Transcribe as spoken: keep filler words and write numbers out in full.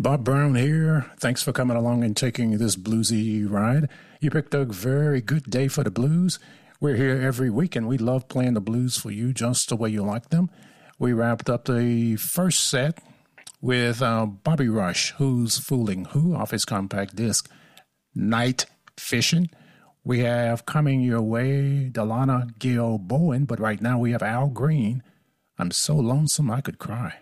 Bob Brown here. Thanks for coming along and taking this bluesy ride. You picked a very good day for the blues. We're here every week and we love playing the blues for you just the way you like them. We wrapped up the first set with uh, Bobby Rush, Who's Fooling Who, off his compact disc, Night Fishing. We have coming your way, Delana Gail Bowen, but right now we have Al Green. I'm so lonesome I could cry.